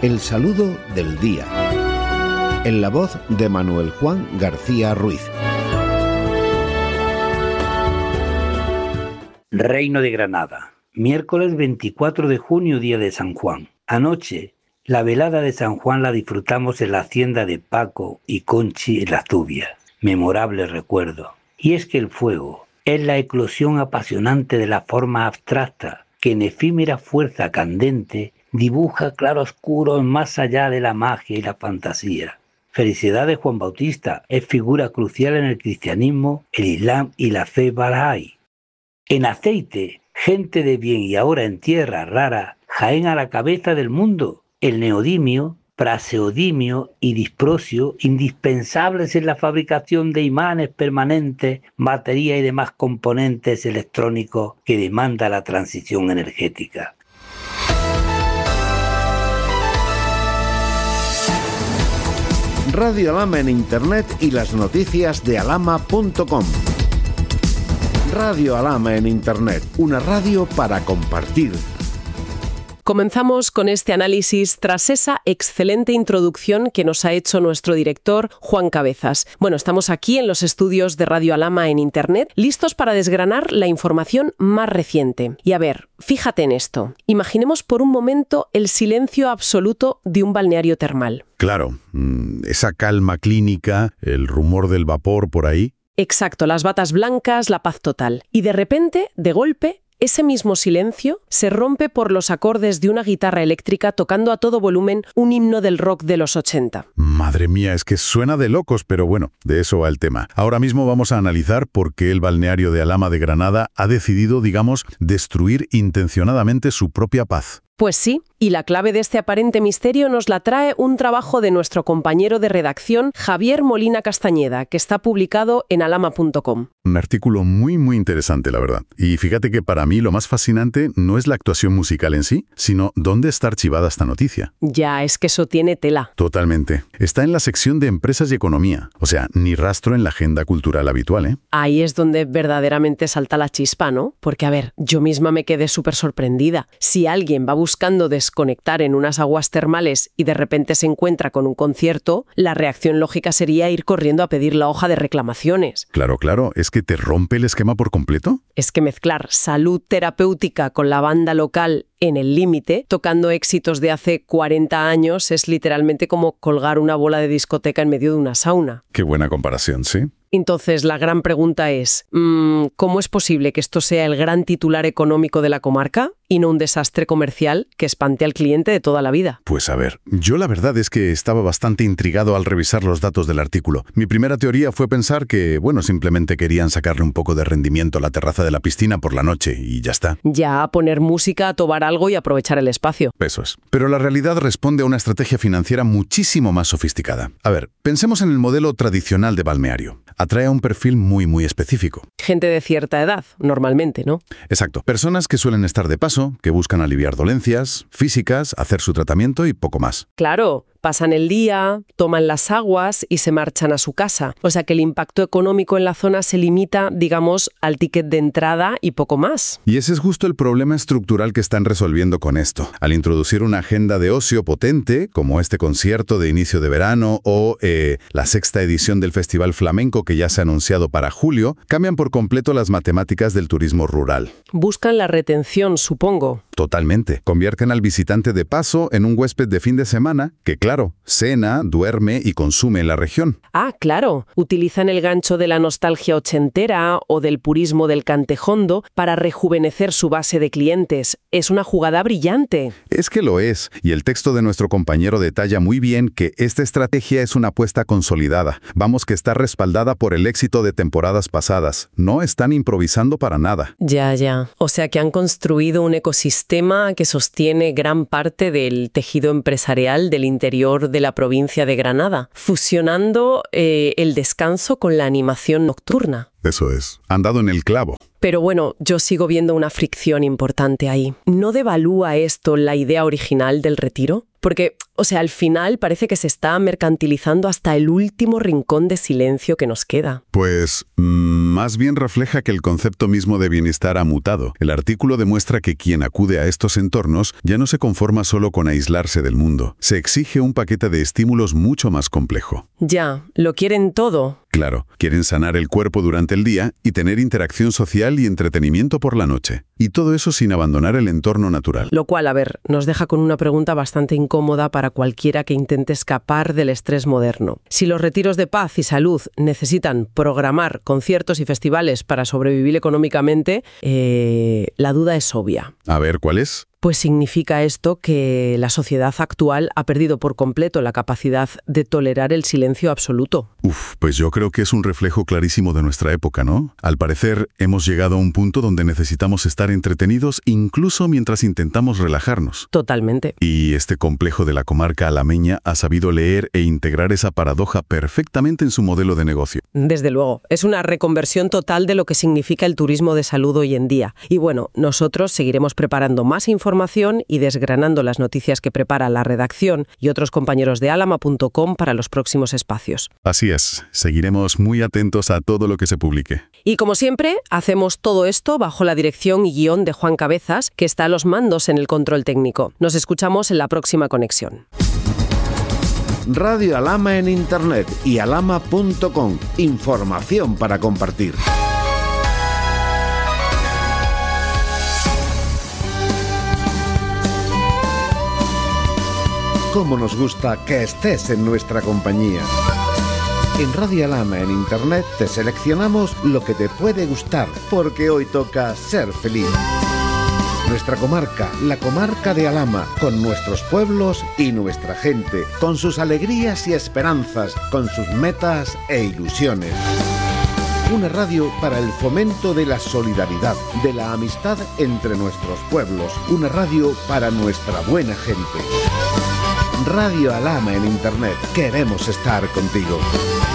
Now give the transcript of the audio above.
El saludo del día. En la voz de Manuel Juan García Ruiz. Reino de Granada. Miércoles 24 de junio, día de San Juan. Anoche, la velada de San Juan la disfrutamos en la hacienda de Paco y Conchi en Las Tubias. Memorable recuerdo. Y es que el fuego es la eclosión apasionante de la forma abstracta que en efímera fuerza candente dibuja claroscuros más allá de la magia y la fantasía. Felicidades Juan Bautista es figura crucial en el cristianismo, el islam y la fe bahá'í. En aceite, gente de bien y ahora en tierra rara, Jaén a la cabeza del mundo. El neodimio, praseodimio y disprosio, indispensables en la fabricación de imanes permanentes, batería y demás componentes electrónicos que demanda la transición energética. Radio Alhama en Internet y las noticias de alhama.com. Radio Alhama en Internet, una radio para compartir. Comenzamos con este análisis tras esa excelente introducción que nos ha hecho nuestro director Juan Cabezas. Bueno, estamos aquí en los estudios de Radio Alhama en Internet, listos para desgranar la información más reciente. Y a ver, fíjate en esto. Imaginemos por un momento el silencio absoluto de un balneario termal. Claro, esa calma clínica, el rumor del vapor por ahí. Exacto, las batas blancas, la paz total. Y de repente, de golpe, ese mismo silencio se rompe por los acordes de una guitarra eléctrica tocando a todo volumen un himno del rock de los 80. Madre mía, es que suena de locos, pero bueno, de eso va el tema. Ahora mismo vamos a analizar por qué el balneario de Alhama de Granada ha decidido, digamos, destruir intencionadamente su propia paz. Pues sí, y la clave de este aparente misterio nos la trae un trabajo de nuestro compañero de redacción, Javier Molina Castañeda, que está publicado en alhama.com. Un artículo muy interesante, la verdad. Y fíjate que para mí lo más fascinante no es la actuación musical en sí, sino dónde está archivada esta noticia. Ya, es que eso tiene tela. Totalmente. Está en la sección de Empresas y Economía. O sea, ni rastro en la agenda cultural habitual, ¿eh? Ahí es donde verdaderamente salta la chispa, ¿no? Porque, a ver, yo misma me quedé súper sorprendida. Si alguien va buscando desconectar en unas aguas termales y de repente se encuentra con un concierto, la reacción lógica sería ir corriendo a pedir la hoja de reclamaciones. Claro, ¿es que te rompe el esquema por completo? Es que mezclar salud terapéutica con la banda local en el límite, tocando éxitos de hace 40 años, es literalmente como colgar una bola de discoteca en medio de una sauna. Qué buena comparación, ¿sí? Entonces, la gran pregunta es, ¿cómo es posible que esto sea el gran titular económico de la comarca y no un desastre comercial que espante al cliente de toda la vida? Pues a ver, yo la verdad es que estaba bastante intrigado al revisar los datos del artículo. Mi primera teoría fue pensar que, simplemente querían sacarle un poco de rendimiento a la terraza de la piscina por la noche y ya está. Ya, poner música, tomar algo y aprovechar el espacio. Eso es. Pero la realidad responde a una estrategia financiera muchísimo más sofisticada. A ver, pensemos en el modelo tradicional de balneario. Atrae a un perfil muy específico. Gente de cierta edad, normalmente, ¿no? Exacto. Personas que suelen estar de paso, que buscan aliviar dolencias físicas, hacer su tratamiento y poco más. Claro. Pasan el día, toman las aguas y se marchan a su casa. O sea que el impacto económico en la zona se limita, digamos, al ticket de entrada y poco más. Y ese es justo el problema estructural que están resolviendo con esto. Al introducir una agenda de ocio potente, como este concierto de inicio de verano o la 6ª edición del Festival Flamenco que ya se ha anunciado para julio, cambian por completo las matemáticas del turismo rural. Buscan la retención, supongo. Totalmente. Convierten al visitante de paso en un huésped de fin de semana que, claro, cena, duerme y consume en la región. Ah, claro. Utilizan el gancho de la nostalgia ochentera o del purismo del cantejondo para rejuvenecer su base de clientes. Es una jugada brillante. Es que lo es. Y el texto de nuestro compañero detalla muy bien que esta estrategia es una apuesta consolidada. Vamos, que está respaldada por el éxito de temporadas pasadas. No están improvisando para nada. Ya. O sea que han construido un ecosistema que sostiene gran parte del tejido empresarial del interior de la provincia de Granada, fusionando el descanso con la animación nocturna. Eso es. Han dado en el clavo. Pero bueno, yo sigo viendo una fricción importante ahí. ¿No devalúa esto la idea original del retiro? Porque, al final parece que se está mercantilizando hasta el último rincón de silencio que nos queda. Pues más bien refleja que el concepto mismo de bienestar ha mutado. El artículo demuestra que quien acude a estos entornos ya no se conforma solo con aislarse del mundo. Se exige un paquete de estímulos mucho más complejo. Ya, lo quieren todo. Claro, quieren sanar el cuerpo durante el día y tener interacción social y entretenimiento por la noche. Y todo eso sin abandonar el entorno natural. Lo cual, nos deja con una pregunta bastante incómoda para cualquiera que intente escapar del estrés moderno. Si los retiros de paz y salud necesitan programar conciertos y festivales para sobrevivir económicamente, la duda es obvia. A ver, ¿cuál es? Pues significa esto que la sociedad actual ha perdido por completo la capacidad de tolerar el silencio absoluto. Pues yo creo que es un reflejo clarísimo de nuestra época, ¿no? Al parecer, hemos llegado a un punto donde necesitamos estar entretenidos incluso mientras intentamos relajarnos. Totalmente. Y este complejo de la comarca alameña ha sabido leer e integrar esa paradoja perfectamente en su modelo de negocio. Desde luego, es una reconversión total de lo que significa el turismo de salud hoy en día. Y bueno, nosotros seguiremos preparando más información y desgranando las noticias que prepara la redacción y otros compañeros de alama.com para los próximos espacios. Así es, seguiremos muy atentos a todo lo que se publique. Y como siempre, hacemos todo esto bajo la dirección y guión de Juan Cabezas, que está a los mandos en el control técnico. Nos escuchamos en la próxima conexión. Radio Alama en Internet y alama.com. Información para compartir. Cómo nos gusta que estés en nuestra compañía. En Radio Alama en Internet te seleccionamos lo que te puede gustar, porque hoy toca ser feliz. Nuestra comarca, la comarca de Alama, con nuestros pueblos y nuestra gente, con sus alegrías y esperanzas, con sus metas e ilusiones. Una radio para el fomento de la solidaridad, de la amistad entre nuestros pueblos. Una radio para nuestra buena gente. Radio Alama en Internet. Queremos estar contigo.